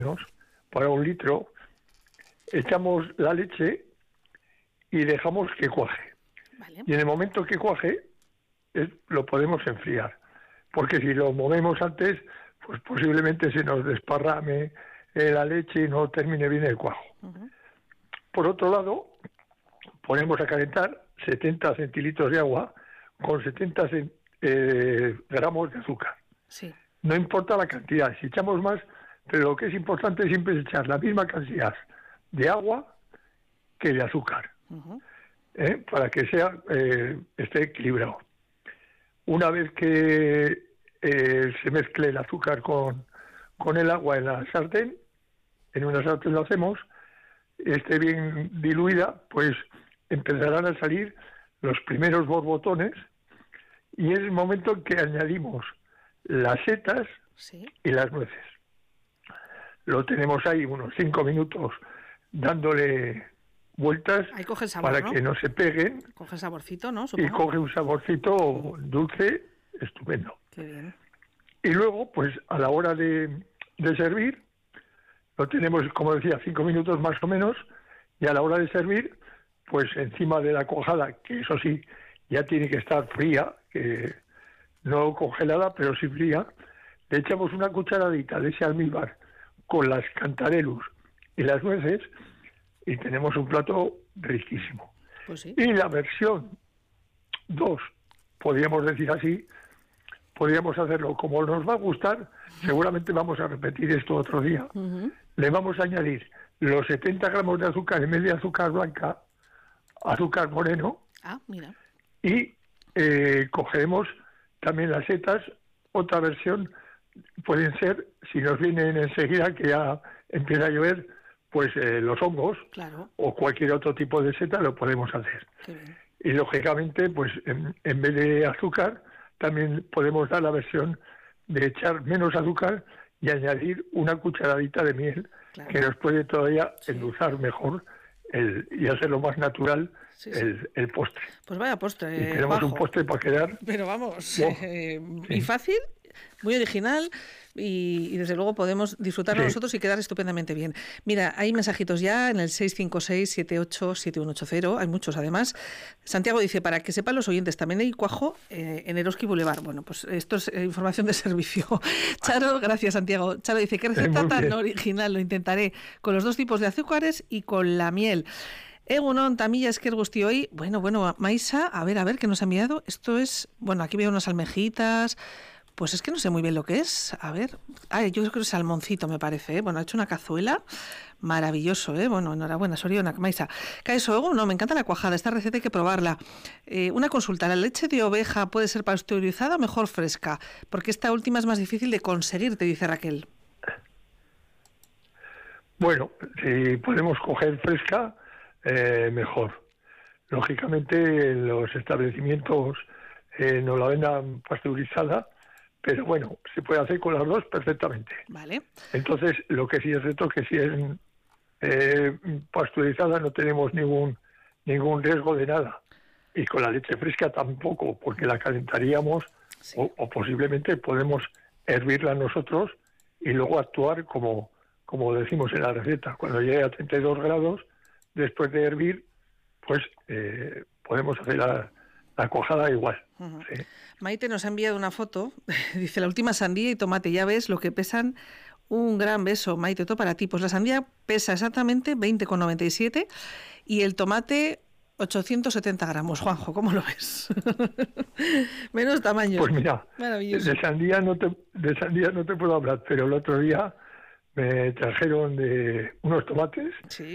para 1 litro, echamos la leche y dejamos que cuaje. Vale. Y en el momento que cuaje, lo podemos enfriar. Porque si lo movemos antes, pues posiblemente se nos desparrame la leche y no termine bien el cuajo. Por otro lado, ponemos a calentar 70 centilitros de agua con 70 gramos de azúcar. Sí. No importa la cantidad, si echamos más, pero lo que es importante siempre es echar la misma cantidad de agua que de azúcar, para que esté equilibrado. Una vez que se mezcle el azúcar con el agua en la sartén, en una sartén lo hacemos, esté bien diluida, pues empezarán a salir los primeros borbotones y es el momento en que añadimos las setas y las nueces. Lo tenemos ahí unos 5 minutos dándole vueltas coge el sabor, para que no se peguen. Coge saborcito, ¿no? Supongo. Y coge un saborcito dulce estupendo. Qué bien. Y luego, pues a la hora de servir, lo tenemos, como decía, 5 minutos más o menos, y a la hora de servir, pues encima de la cuajada, que eso sí, ya tiene que estar fría, que no congelada, pero sí fría, le echamos una cucharadita de ese almíbar con las cantarellus y las nueces, y tenemos un plato riquísimo. Pues sí. Y la versión 2, podríamos decir así, podríamos hacerlo como nos va a gustar, seguramente vamos a repetir esto otro día. Le vamos a añadir los 70 gramos de azúcar en vez de azúcar blanca, azúcar moreno. Mira. Y cogeremos también las setas, otra versión, pueden ser, si nos vienen enseguida que ya empieza a llover, pues los hongos, claro, o cualquier otro tipo de seta lo podemos hacer. Y lógicamente, pues en vez de azúcar, también podemos dar la versión de echar menos azúcar y añadir una cucharadita de miel, claro, que nos puede todavía endulzar mejor y hacerlo más natural el postre. Pues vaya postre, y tenemos Juanjo. Un postre para quedar. Pero vamos, y fácil, muy original, y desde luego podemos disfrutarlo nosotros y quedar estupendamente bien. Mira, hay mensajitos ya en el 656-787180, hay muchos además. Santiago dice, para que sepan los oyentes, también hay cuajo en Eroski Boulevard. Bueno, pues esto es información de servicio. Charo, gracias Santiago. Charo dice, qué receta tan original, lo intentaré, con los 2 tipos de azúcares y con la miel. Egunon, tamilla esker guzti hoy. Bueno, Maisa, a ver, ¿qué nos ha enviado? Esto es, bueno, aquí veo unas almejitas. Pues es que no sé muy bien lo que es. A ver, yo creo que es salmoncito, me parece, ¿eh? Bueno, ha hecho una cazuela, maravilloso, ¿eh? Bueno, enhorabuena, Soriona, Maisa. Caeso, no, me encanta la cuajada, esta receta hay que probarla. Una consulta, ¿la leche de oveja puede ser pasteurizada o mejor fresca? Porque esta última es más difícil de conseguir, te dice Raquel. Bueno, si podemos coger fresca, mejor. Lógicamente, los establecimientos nos la vendan pasteurizada, pero bueno, se puede hacer con las dos perfectamente. Vale. Entonces, lo que sí es cierto es que si es pasteurizada no tenemos ningún riesgo de nada. Y con la leche fresca tampoco, porque la calentaríamos o posiblemente podemos hervirla nosotros y luego actuar como decimos en la receta. Cuando llegue a 32 grados, después de hervir, pues podemos hacer la cuajada igual. Sí. Maite nos ha enviado una foto, dice, la última sandía y tomate, ya ves lo que pesan. Un gran beso, Maite, todo para ti. Pues la sandía pesa exactamente 20,97 y el tomate 870 gramos. Juanjo, ¿cómo lo ves? Menos tamaño. Pues mira, de sandía no te puedo hablar, pero el otro día me trajeron de unos tomates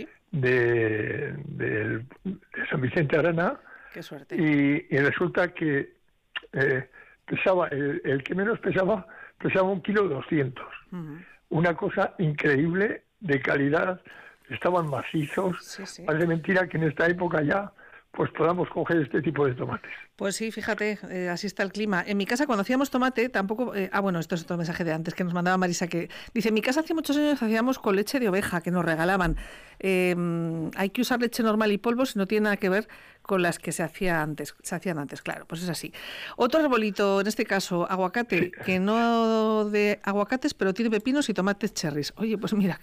de San Vicente Arana. Qué suerte. Y resulta que pesaba, el que menos pesaba 1,2 kilos. Una cosa increíble de calidad, estaban macizos. Parece mentira que en esta época ya pues podamos coger este tipo de tomates. Pues sí, fíjate, así está el clima. En mi casa cuando hacíamos tomate tampoco... bueno, esto es otro mensaje de antes que nos mandaba Marisa, que dice, en mi casa hace muchos años hacíamos con leche de oveja, que nos regalaban. Hay que usar leche normal y polvo si no tiene nada que ver con las que se hacían antes, claro, pues es así. Otro arbolito, en este caso, aguacate, que no de aguacates, pero tiene pepinos y tomates cherries. Oye, pues mira,